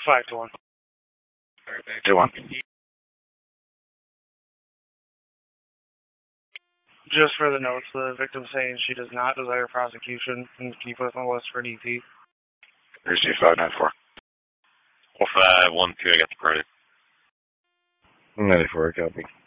5 to 1. 2-1. Just for the notes, the victim saying she does not desire prosecution and keep us on the list for DT. Here's G594. 512, I got the credit. 94, copy.